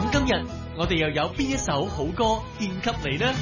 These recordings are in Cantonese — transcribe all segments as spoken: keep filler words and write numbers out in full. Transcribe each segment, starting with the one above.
咁今日我哋又有邊一首好歌獻給你呢？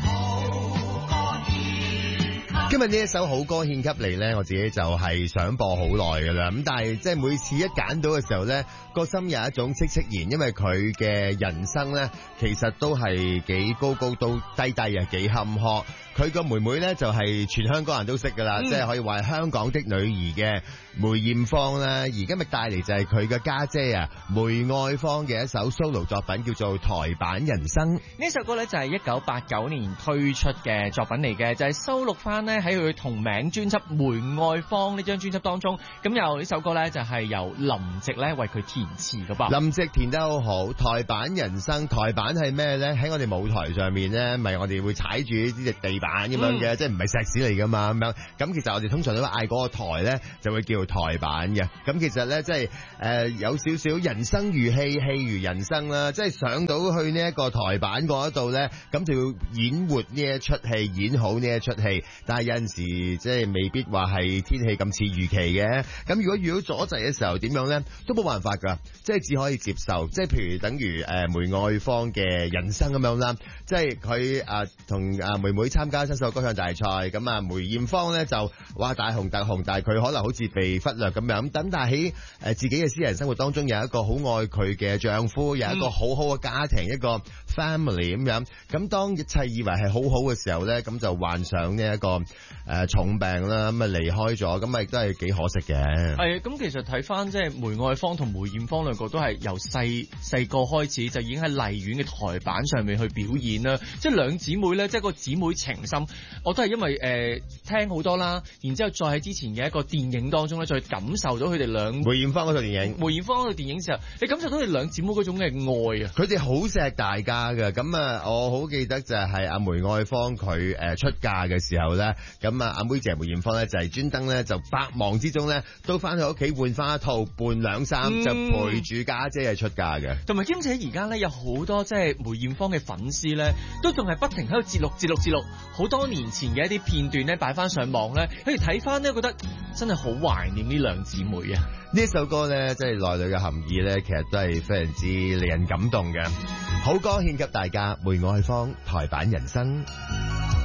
今日呢一首好歌獻給你呢，我自己就係想播好耐噶啦。咁但係即係每次一揀到嘅時候呢，個心有一種戚戚然，因為佢嘅人生呢，其實都係幾高高到低低啊，幾坎坷。佢個妹妹呢，就係全香港人都識噶啦，嗯、即係可以話係香港的女兒嘅梅艷芳啦。而今日帶嚟就係佢嘅家姐啊梅愛芳嘅一首 solo 作品，叫做《台版人生》。 呢首歌呢，就係一九八九年推出嘅作品嚟嘅，就係、是、收錄翻呢喺佢同名專輯《梅愛芳》呢張專輯當中。咁由呢首歌呢，就係由林夕呢為佢填詞噶噃。 林夕填得好好，《台版人生》台版係咩呢？喺我哋舞台上面呢，咪我哋會踩住呢啲地板咁樣嘅，嗯、即係唔係石屎嚟噶嘛咁樣。咁其實我哋通常都嗌嗰個台呢，就會叫台版嘅。咁其實呢，即係誒有少少人生如戲，戲如人生啦。即係上到去呢一個台版嗰度呢，咁就要演活呢一出戲，演好呢一出戲。但係有陣時即係未必話係天氣咁似預期嘅。咁如果遇到阻滯嘅時候點樣呢？都冇辦法噶，即係只可以接受。即係譬如等於誒、呃、梅愛芳嘅人生咁樣啦。即係佢誒同阿妹妹參加新秀歌唱大賽，咁啊梅艷芳咧就話大紅特紅，但係佢可能好似被忽略咁樣。咁但係喺誒自己嘅私人生活當中，有一個好愛佢嘅丈夫，有一個好好嘅家庭，一個 family 咁樣。咁當一切以為係好好嘅時候咧，咁就患上呢一個誒重病啦，咁啊離開咗，咁啊亦都係幾可惜嘅。 係咁其實睇翻即係梅愛芳同梅艷芳兩個都係由細細個開始就已經喺荔園嘅台版上面去表演啦。即係兩姊妹咧，即係個姊妹情深，我都係因為誒、呃、聽好多啦，然之後再喺之前嘅一個電影當中咧，再感受到佢哋兩梅艷芳嗰套電影， 梅艷芳嗰套電影時候，你感受到佢哋兩姊妹嗰種嘅愛啊！ 佢哋好錫大家嘅。咁啊，我好記得就係阿梅愛芳佢誒出嫁嘅時候咧，咁啊阿妹姐梅艷芳咧就係專登咧就百忙之中咧都翻去屋企換翻一套伴娘衫，嗯、就陪住家姐係出嫁嘅。 同埋兼且而家咧有好多即係梅艷芳嘅粉絲咧，都仲係不停喺度節錄節錄節錄好多年前嘅一啲片段咧擺翻上網咧，跟住睇翻咧覺得真係好懷念呢兩姊妹啊！ 呢一首歌咧，即係內裏嘅含義咧，其實都係非常之令人感動嘅。好歌獻給大家，梅愛芳台版人生。